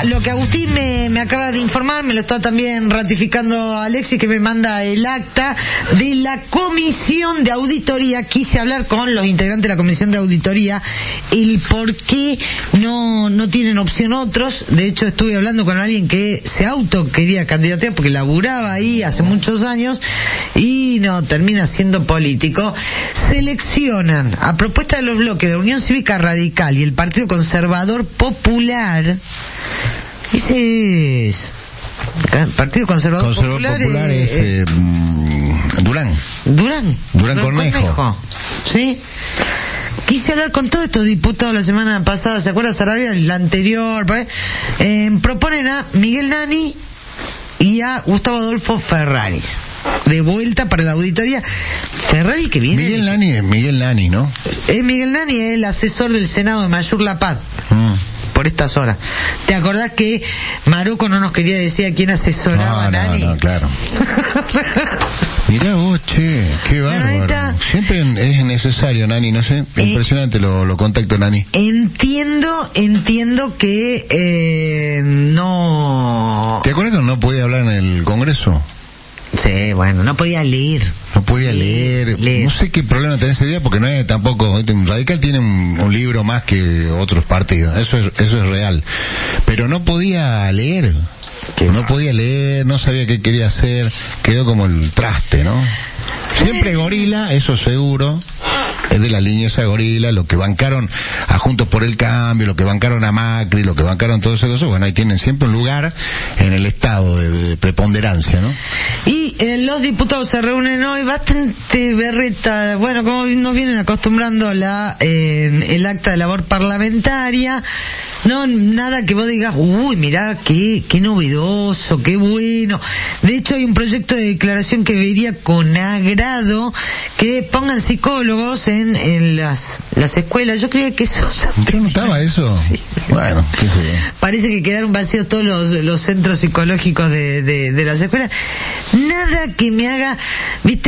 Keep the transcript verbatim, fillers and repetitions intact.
lo que Agustín me, me acaba de informar, me lo está también ratificando Alexis, que me manda el acta de la comisión de auditoría. Quise hablar con los integrantes de la comisión de auditoría el por qué no, no tienen opción otros. De hecho, estuve hablando con alguien que se auto quería candidatear porque laburaba ahí hace muchos años y no, termina siendo político. Seleccionan a propuesta de los bloques de Unión Cívica Radical y el Partido Conservador Popular. Ese es Partido Conservador, Conservador Popular, Popular eh, es eh, Durán. Durán. Durán Cornejo. Cornejo. Sí. Quise hablar con todos estos diputados la semana pasada, ¿se acuerda Sarabia? La anterior, eh, proponen a Miguel Nani y a Gustavo Adolfo Ferraris. De vuelta para la auditoría. Ferrari que viene. Miguel Nani es Miguel Nani, ¿no? Es Miguel Nani, es el asesor del Senado de Mayur La Paz. Mm. Por estas horas. ¿Te acordás que Maroco no nos quería decir a quién asesoraba no, a Nani? No, no, claro. Mirá vos, che, qué bárbaro. Siempre es necesario, Nani, no sé, eh, impresionante lo, lo contacto, Nani. Entiendo, entiendo que eh, no... ¿Te acuerdas que no podía hablar en el Congreso? Sí, bueno, no podía leer. No podía leer. leer. No sé qué problema tenés ese día, porque no es tampoco... Radical tiene un, un libro más que otros partidos, eso es, eso es real. Pero no podía leer. Que no podía leer, no sabía qué quería hacer, quedó como el traste, ¿no? Siempre Gorila, eso seguro, es de la línea esa Gorila, lo que bancaron a Juntos por el Cambio, lo que bancaron a Macri, lo que bancaron todo eso, bueno, ahí tienen siempre un lugar en el estado de, de preponderancia, ¿no? Y eh, los diputados se reúnen hoy bastante berreta, bueno, como nos vienen acostumbrando la eh, el acta de labor parlamentaria, no, nada que vos digas, uy, mirá, qué, qué novedoso, qué bueno. De hecho, hay un proyecto de declaración que vería con agrado que pongan psicólogos en, en las, las escuelas. Yo creía que eso... ¿Yo no estaba eso? Sí. Bueno, qué sé yo. Parece que quedaron vacíos todos los, los centros psicológicos de, de, de las escuelas. Nada que me haga, viste,